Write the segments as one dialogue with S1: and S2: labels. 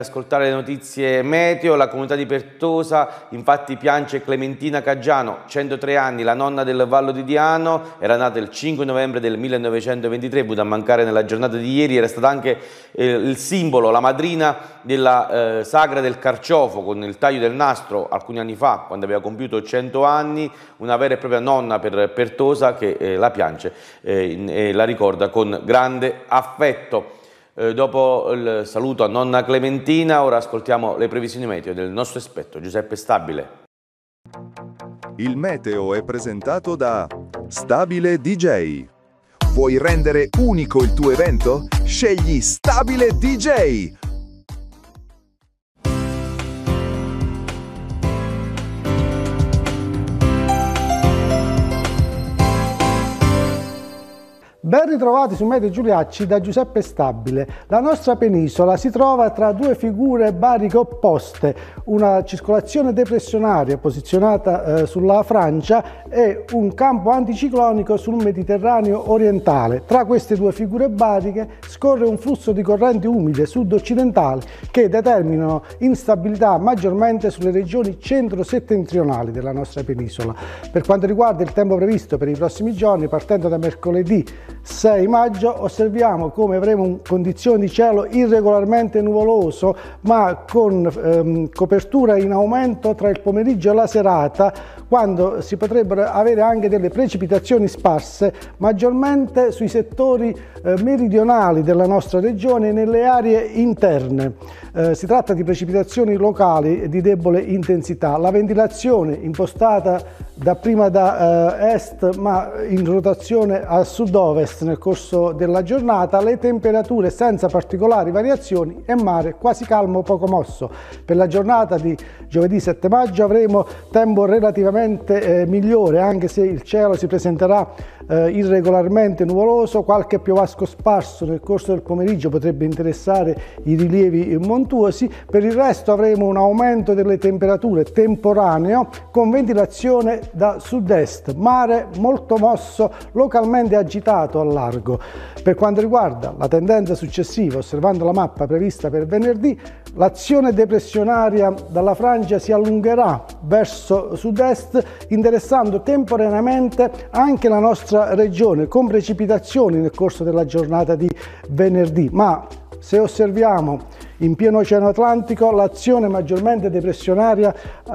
S1: Ascoltare le notizie meteo. La comunità di Pertosa infatti piange Clementina Caggiano, 103 anni, la nonna del Vallo di Diano, era nata il 5 novembre del 1923, è venuta a mancare nella giornata di ieri, era stata anche il simbolo, la madrina della sagra del carciofo con il taglio del nastro alcuni anni fa, quando aveva compiuto 100 anni, una vera e propria nonna per Pertosa che la piange e la ricorda con grande affetto. Dopo il saluto a nonna Clementina, ora ascoltiamo le previsioni meteo del nostro esperto Giuseppe Stabile.
S2: Il meteo è presentato da Stabile DJ. Vuoi rendere unico il tuo evento? Scegli Stabile DJ.
S3: Ben ritrovati su Meteo Giuliacci da Giuseppe Stabile. La nostra penisola si trova tra due figure bariche opposte, una circolazione depressionaria posizionata sulla Francia e un campo anticiclonico sul Mediterraneo orientale. Tra queste due figure bariche scorre un flusso di correnti umide sud-occidentali che determinano instabilità maggiormente sulle regioni centro-settentrionali della nostra penisola. Per quanto riguarda il tempo previsto per i prossimi giorni, partendo da mercoledì 6 maggio, osserviamo come avremo condizioni di cielo irregolarmente nuvoloso ma con copertura in aumento tra il pomeriggio e la serata, quando si potrebbero avere anche delle precipitazioni sparse maggiormente sui settori meridionali della nostra regione e nelle aree interne. Si tratta di precipitazioni locali di debole intensità. La ventilazione impostata dapprima da est ma in rotazione a sud-ovest nel corso della giornata, le temperature senza particolari variazioni e mare quasi calmo, poco mosso. Per la giornata di giovedì 7 maggio avremo tempo relativamente migliore, anche se il cielo si presenterà irregolarmente nuvoloso, qualche piovasco sparso nel corso del pomeriggio potrebbe interessare i rilievi montuosi. Per il resto avremo un aumento delle temperature temporaneo con ventilazione da sud-est, mare molto mosso, localmente agitato al largo. Per quanto riguarda la tendenza successiva, osservando la mappa prevista per venerdì, l'azione depressionaria dalla Francia si allungherà verso sud-est, interessando temporaneamente anche la nostra regione, con precipitazioni nel corso della giornata di venerdì. Ma se osserviamo in pieno Oceano Atlantico, l'azione maggiormente depressionaria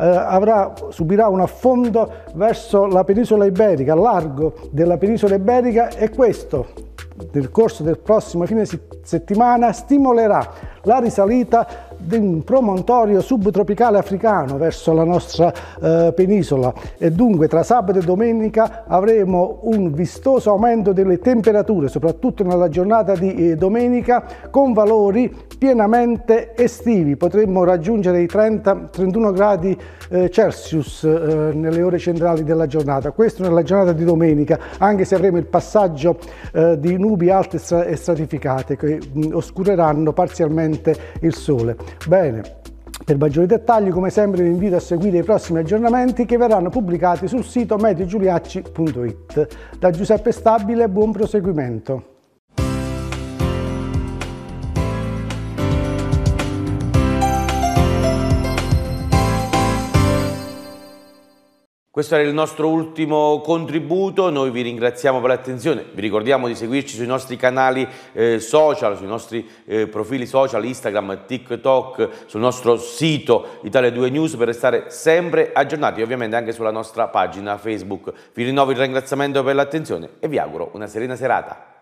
S3: subirà un affondo verso la penisola iberica, al largo della penisola iberica, e questo nel corso del prossimo fine settimana stimolerà la risalita di un promontorio subtropicale africano verso la nostra penisola, e dunque tra sabato e domenica avremo un vistoso aumento delle temperature, soprattutto nella giornata di domenica, con valori pienamente estivi. Potremmo raggiungere i 30-31 gradi Celsius nelle ore centrali della giornata. Questo nella giornata di domenica, anche se avremo il passaggio di nubi alte e stratificate che oscureranno parzialmente il sole. Bene, per maggiori dettagli come sempre vi invito a seguire i prossimi aggiornamenti che verranno pubblicati sul sito meteogiuliacci.it. Da Giuseppe Stabile, buon proseguimento.
S1: Questo era il nostro ultimo contributo, noi vi ringraziamo per l'attenzione, vi ricordiamo di seguirci sui nostri canali social, sui nostri profili social, Instagram, TikTok, sul nostro sito Italia 2 News per restare sempre aggiornati, ovviamente anche sulla nostra pagina Facebook. Vi rinnovo il ringraziamento per l'attenzione e vi auguro una serena serata.